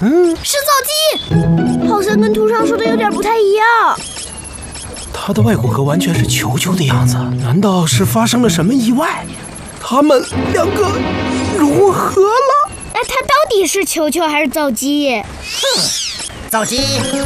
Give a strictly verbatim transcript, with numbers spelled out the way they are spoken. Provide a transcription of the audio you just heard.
嗯，是造机，好像跟图上说的有点不太一样。 他的外骨骼完全是球球的样子，难道是发生了什么意外？他们两个如何了？ 那他到底是球球还是造机？ 哼，造机。